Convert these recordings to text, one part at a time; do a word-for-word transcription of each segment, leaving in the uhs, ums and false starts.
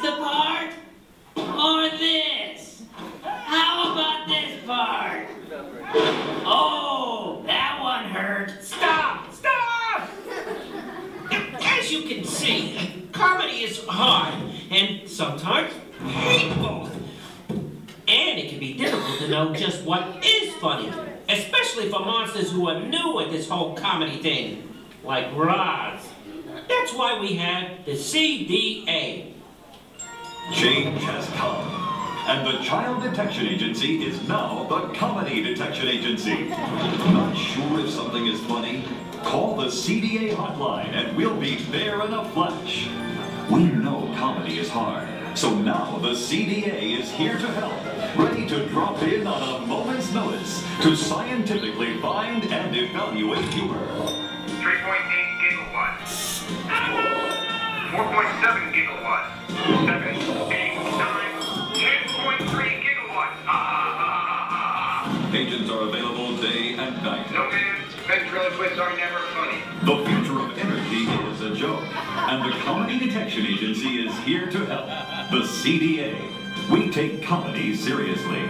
the part? Or this? How about this part? Oh, that one hurt. Stop! Stop! As you can see, comedy is hard and sometimes painful. And it can be difficult to know just what is funny, especially for monsters who are new at this whole comedy thing, like Roz. That's why we have the C D A. Change has come, and the Child Detection Agency is now the Comedy Detection Agency. Not sure if something is funny? Call the C D A hotline and we'll be there in a flash. We know comedy is hard, so now the C D A is here to help, ready to drop in on a moment's notice to scientifically find and evaluate humor. three point eight gigawatts. four point seven gigawatts. seven, eight, nine, ten point three gigawatts. Ah, ah, ah, ah, ah. Agents are available day and night. No, man. Ventriloquists are never funny. The future of energy is a joke, and the Comedy Detection Agency is here to help. The C D A. We take comedy seriously.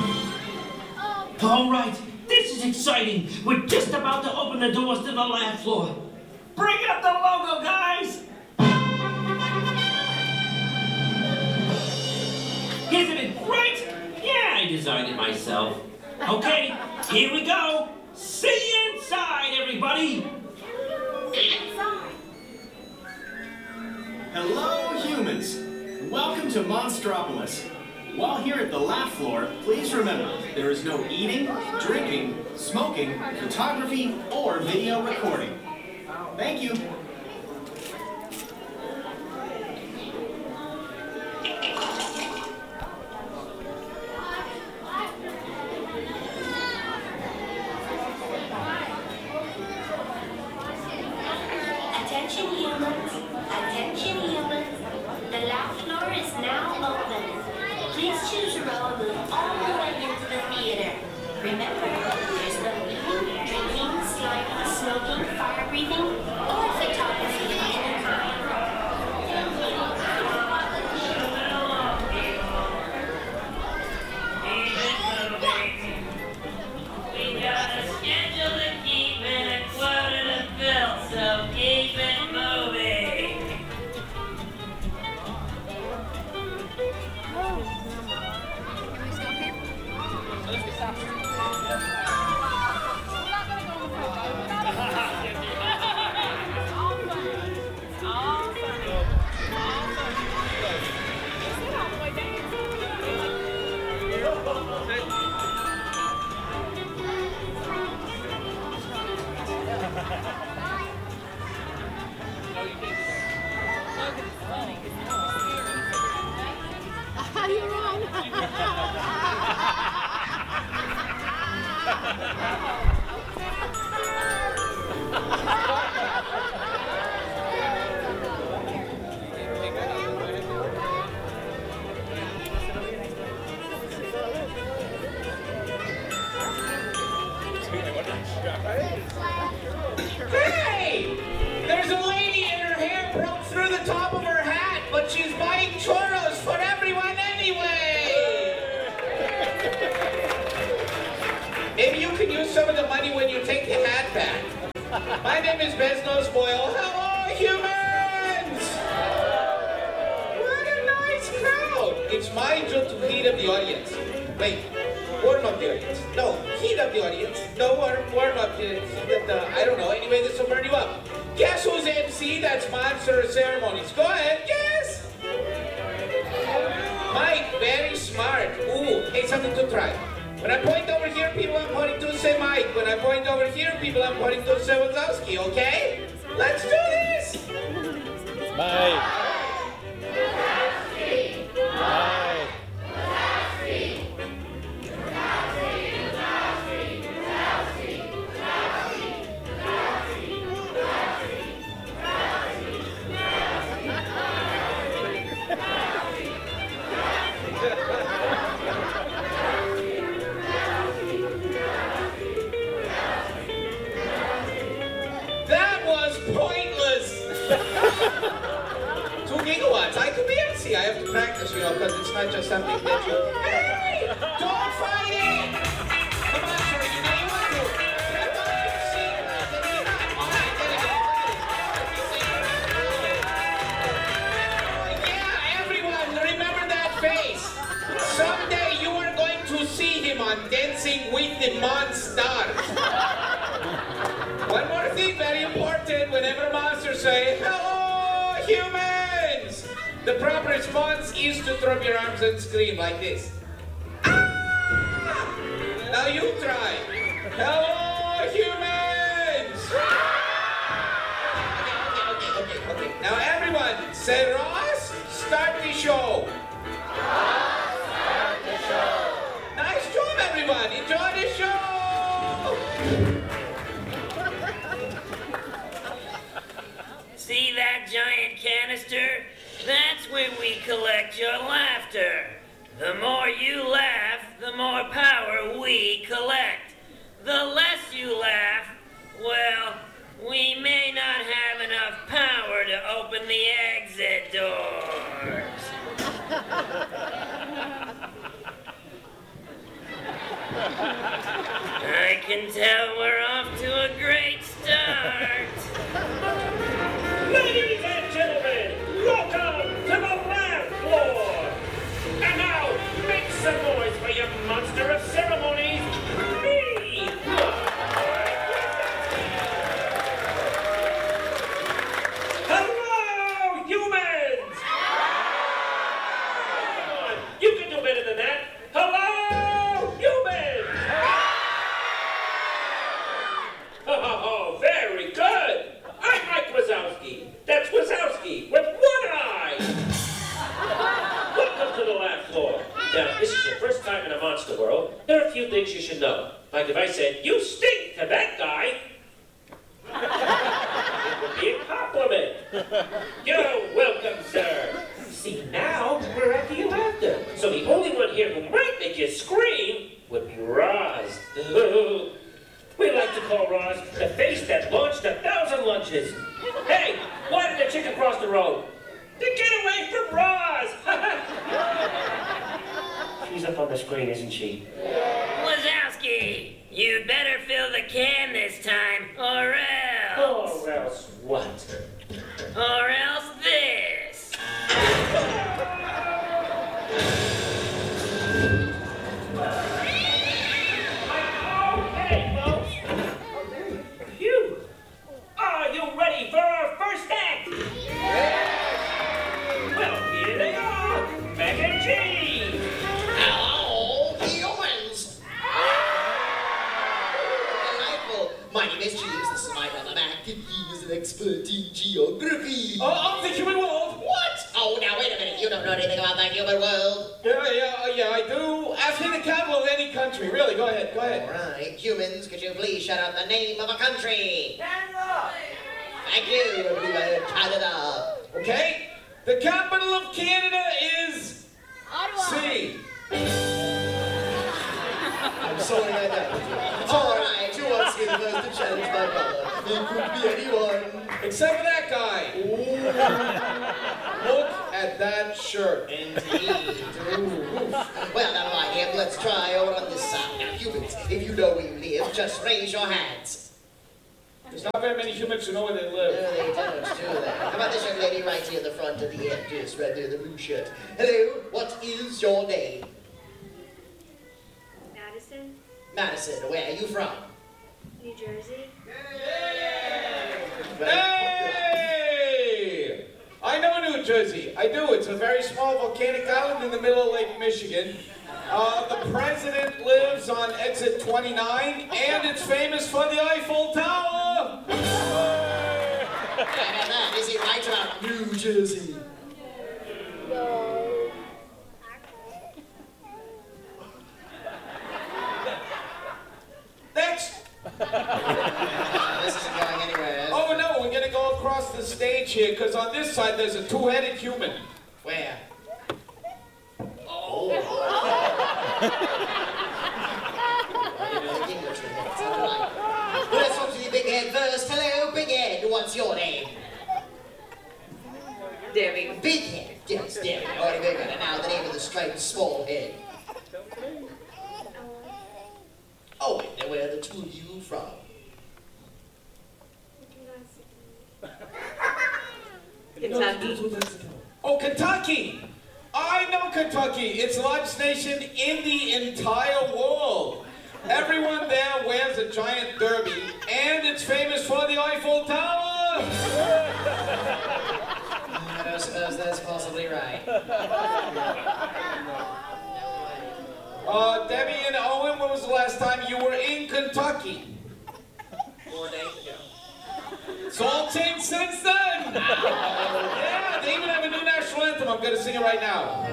All right, this is exciting. We're just about to open the doors to the lab floor. Bring up the logo, guys! Isn't it great? Yeah, I designed it myself. Okay, here we go. See you inside, everybody. Hello, humans. Welcome to Monstropolis. While here at the lab floor, please remember, there is no eating, drinking, smoking, photography, or video recording. Thank you. Attention humans, attention humans. The lab floor is now open. Please choose a row and move all the way into the theater. Remember, there's no eating, drinking, sliding, smoking, fire breathing, or photography of any kind. We got a schedule to keep and a quota to fill, so keep it moving. You're wrong. Hey! There's a lady and her hair broke through the top of her hat, but she's buying churros for everyone anyway! Maybe you can use some of the money when you take the hat back. My name is Beznos Boyle. Hello, humans! What a nice crowd! It's my job to heat up the audience. Wait, warm up the audience. No, heat up the audience. No, warm, warm up the, the, the, I don't know. Anyway, this will burn you up. Guess who's M C? That's Monster of Ceremonies. Go ahead, guess! Mike, very smart. Ooh, hey, something to try. When I point over here, people I'm pointing to say Mike. When I point over here, people I'm pointing to say Wazowski, okay? Let's do this! Mike. That was pointless! two gigawatts. I could be able to see. I have to practice, you know, because it's not just something that you... Hey! Don't fight it! Come on, sir. You know you want to. Come on, see. All right, there you go. Yeah, everyone, remember that face. Someday you are going to see him on Dancing with the Monsters. One more thing, very important. Whenever monsters say, hello, humans, the proper response is to throw up your arms and scream like this. Ah! Now you try. Hello, humans. Okay, okay, okay, okay, okay. Now everyone, say Ross, start the show. Ross, start the show. Nice job, everyone. Enjoy the show. See that giant canister? That's where we collect your laughter. The more you laugh, the more power we collect. The less you laugh, well, we may not have enough power to open the exit doors. I can tell we're off to a great start. Ladies and gentlemen, welcome to the laugh floor. And now, make some noise for your monster of ceremonies, me. Hello, humans. Come on, you can do better than that. Hello, humans. Oh, very good. I'm Mike Wazowski. That's Wazowski with one eye. Welcome to the laugh floor. Now, this is your first time in a monster world. There are a few things you should know. Like if I said, you stink to that guy, it would be a compliment. You're welcome, sir. See, now we're at the laughter. So the only one here who might make you scream would be Roz. We like to call Roz the face that launched a thousand lunches. Hey, why did the chicken cross the road? To get away from Roz! She's up on the screen, isn't she? Wazowski, you'd better fill the can this time, or else. Or else what? Or else this. Okay, folks. Phew. Are you ready for our first act? Well, here they are, mac and cheese. Hello, humans! Delightful. My name is Jeeves. This is my brother Mac, and he is an expert in geography. Oh, of the human world. What? Oh, now wait a minute. You don't know anything about the human world. Yeah, yeah, yeah, I do. Ask me the capital of any country. Really, go ahead, go All ahead. right, humans, could you please shout out the name of a country? Canada. Thank you, everybody. Canada. Okay? The capital of Canada is... C. I'm sorry I doubted you. All right, you once again the first to challenge my brother. It could be anyone. Except for that guy. Look at that shirt. Indeed. Well, never mind him. Let's try over on this side. Now, humans, if you know where you live, just raise your hands. There's not very many humans who know where they No, live. they don't do that. How about this young lady right here in the front of the end, just right there in the blue shirt? Hello, what is your name? Madison, Madison, where are you from? New Jersey. Hey! I know New Jersey. I do. It's a very small volcanic island in the middle of Lake Michigan. Uh, the president lives on exit twenty-nine, and it's famous for the Eiffel Tower. How about that? Is he right about New Jersey? Next. This isn't going anywhere. is it? Oh no, we're gonna go across the stage here, because on this side there's a two-headed human. Where? Oh. Let's talk to the big head first. Hello, big head. What's your name? Debbie. Big head. Yes, Debbie. Already big on it now. The name of the striped small head. Oh, wait, now where are the two of you from? Kentucky. Oh, Kentucky! I know Kentucky. It's the largest nation in the entire world. Everyone there wears a giant derby, and it's famous for the Eiffel Tower. I don't suppose that's possibly right. Uh, Debbie and Owen, when was the last time you were in Kentucky? Four days ago. It's all changed since then. Yeah, they even have a new national anthem. I'm going to sing it right now.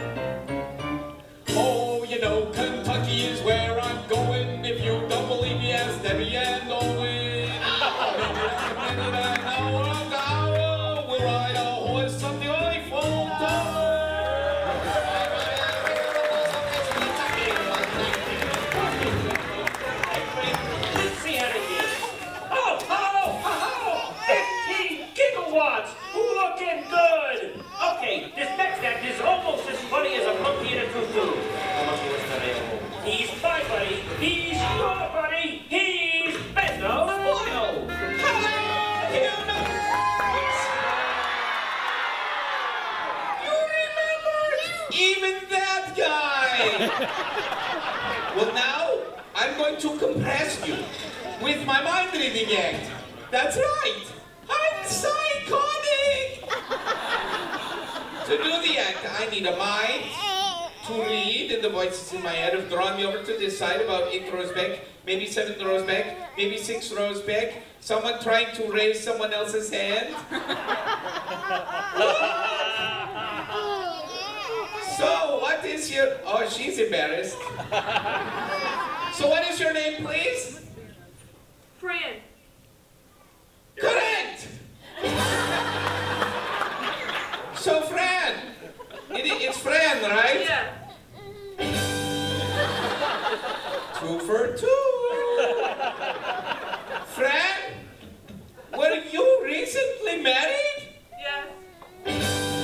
Oh, you know, Kentucky is where I'm going. If you don't believe me, ask Debbie and Owen. Minute and hour after hour, we'll ride a horse up the Eiffel Tower. Let's see out of here. Oh, oh, oh, fifteen gigawatts! Looking good! Okay, this next act is almost as funny as a monkey in a tutu. How much more is available? He's my buddy. He's your buddy. He's Benno Boyle. Hello, humans! You remember? Even that guy! Well, now, I'm going to compress you with my mind-reading act. That's right! I'm psychotic! To do the act, I need a mind to read, and the voices in my head have drawn me over to this side about eight rows back, maybe seven rows back, maybe six rows back. Someone trying to raise someone else's hand. So, what is your... Oh, she's embarrassed. So, what is your name, please? Fran. Correct! So, Fran, it, it's Fran, right? Yeah. Two for two. Fran, were you recently married? Yeah.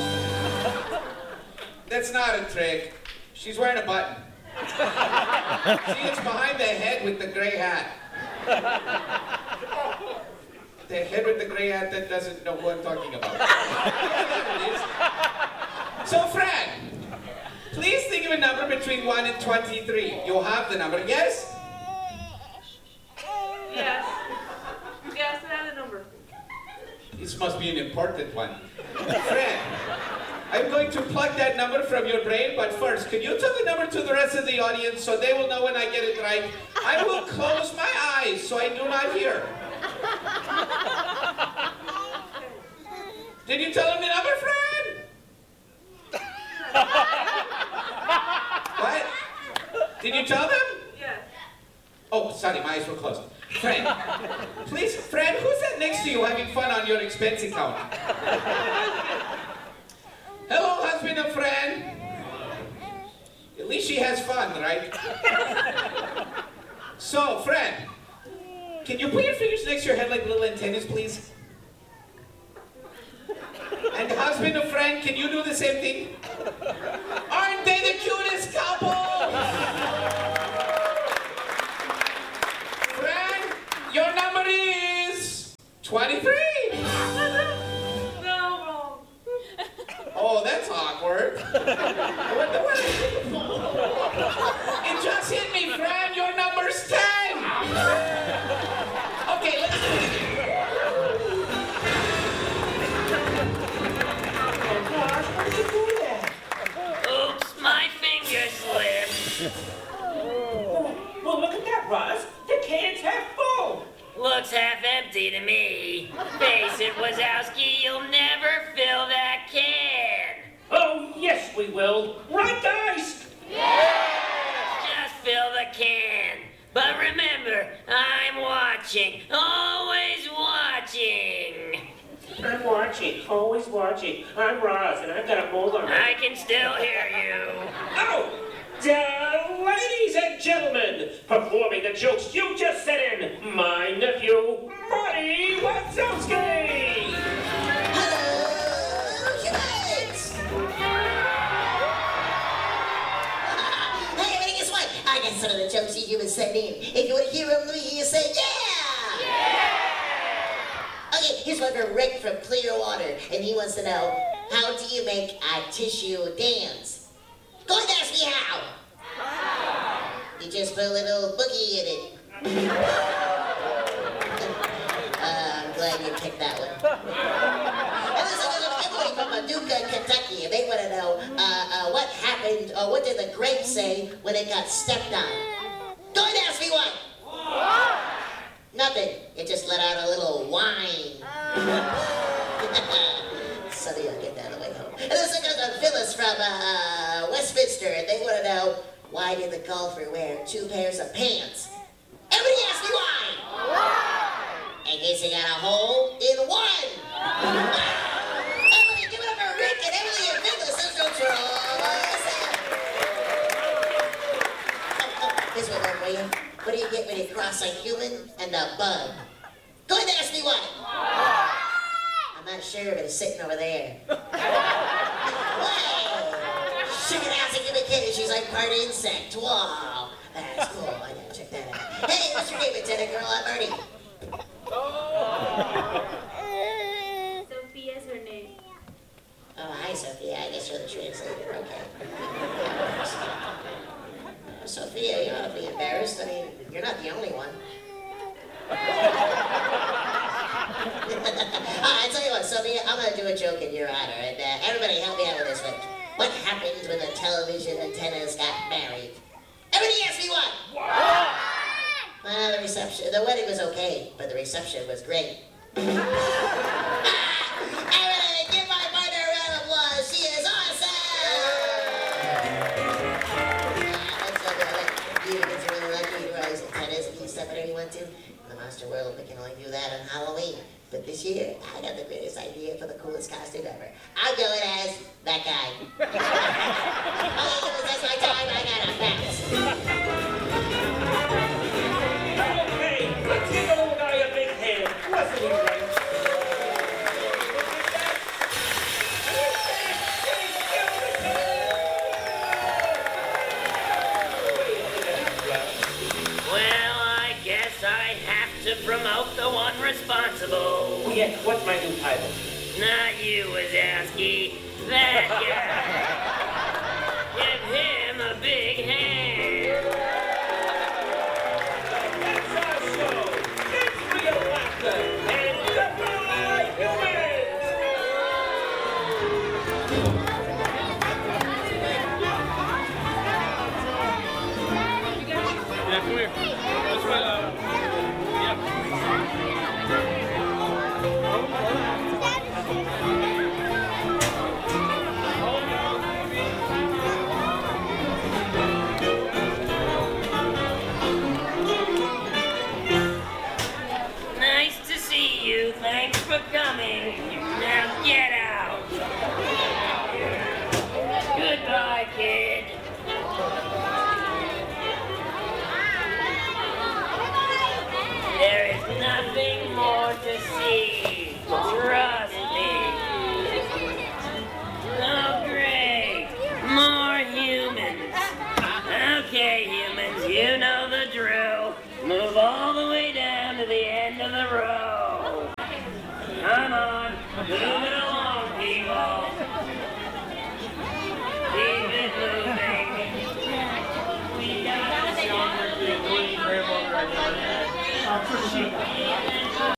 That's not a trick. She's wearing a button. See, it's behind the head with the gray hat. The head with the gray hat that doesn't know who I'm talking about. Yeah, it is. So, Fran, please think of a number between one and twenty-three. You have the number, yes? Yes. Yes, I have the number. This must be an important one. Fran, I'm going to plug that number from your brain, but first, can you tell the number to the rest of the audience so they will know when I get it right? I will close my eyes so I do not hear. Did you tell him the number, Fran? What? Did you tell them? Yes. Oh, sorry, my eyes were closed. Fran, please, Fran, who's that next to you having fun on your expense account? Hello, husband of Fran. At least she has fun, right? So, Fran, can you put your fingers next to your head like little antennas, please? And husband of Fran, can you do the same thing? Aren't they the cutest couple? Fran, your number is twenty-three. No. Oh, that's awkward. What the what? It just hit me, Fran. Your number's ten. Okay, let's do it again. Oops, my finger slipped. Well, look at that, Roz. The can's half full. Looks half empty to me. Face it, Wazowski, you'll never fill that can. Oh, yes, we will. Right, guys? Just fill the can. But remember, I'm watching. Always watching. I'm watching, always watching. I'm Roz, and I've got a mold on I my... can still hear you. Oh! Uh, ladies and gentlemen, performing the jokes you just sent in, my nephew, Marty Wazowski! Hello, humans send in. If you want to hear them, you say yeah! Yeah! Okay, here's one from Rick from Clearwater, and he wants to know, how do you make a tissue dance? Go ahead and ask me how. You just put a little boogie in it. uh, I'm glad you picked that one. And listen, there's a family from Paducah, Kentucky, and they want to know uh, uh, what happened, or what did the grape say when it got stepped on? Go ahead and ask me what. Nothing. It just let out a little whine. Sonny, I'll get that on the way home. And this one goes to Phyllis from uh, Westminster, and they want to know, why did the golfer wear two pairs of pants? Everybody ask me why! In case he got a hole in one! Everybody give it up for Rick and Emily and Phyllis. Those jokes are all Here's one more for you. What do you get when you cross a human and a bug? Go ahead and ask me why! I'm not sure, but it's sitting over there. Check it out, it's a human kid, and she's like part insect. Wow, that's cool. I gotta check that out. Hey, what's your name, Lieutenant Girl? I'm Ernie. Sophia's her name. Oh, hi, Sophia. I guess you're the translator. Okay. Uh, Sophia, you ought to be embarrassed. I mean, you're not the only one. I tell you what, Sophia, I'm going to do a joke in your honor, and uh, everybody help me out with this one. What happened when the television antennas got married? Everybody ask me what? What? Well, the reception, the wedding was okay, but the reception was great. Everybody, give my partner a round of applause. She is awesome! That's what I like. You get to really lucky to rise antennas and eat stuff whatever you want to. In the monster world, we can only do that on Halloween. But this year, I got the greatest idea for the coolest costume ever. I'm going as that guy. Oh, that's my time. I gotta bounce. Hey, let's give the little guy a big hand. Wasn't he right? Well, I guess I have to promote the one responsible. Yeah, what's my new title? Not you, Wazowski. That guy. Give him a big hand. That's our show. It's real laughter. And goodbye, humans! Yeah, come here. That's right. Uh, yeah. Nice to see you. Thanks for coming. Now get out. Goodbye, kid. There is nothing more to see. Trust me. Oh, great. More humans. Okay, humans, you know the drill. Move all the way down to the end of the row. Come on, move it along, people. Keep it moving. We got the silver to clean grandmother.